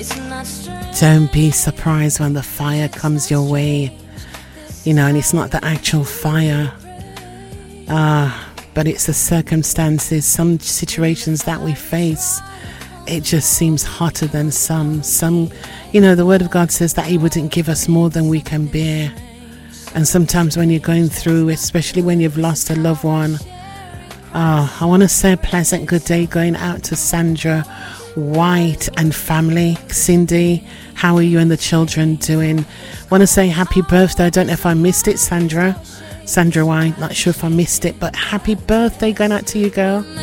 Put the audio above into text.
Don't be surprised when the fire comes your way, and it's not the actual fire, but it's the circumstances, some situations that we face. It just seems hotter than some, the word of God says that he wouldn't give us more than we can bear. And sometimes when you're going through, especially when you've lost a loved one, I want to say a pleasant good day going out to Sandra White and family. Cindy, how are you and the children doing? I want to say happy birthday. I don't know if I missed it, Sandra White, not sure if I missed it, but happy birthday going out to you, girl.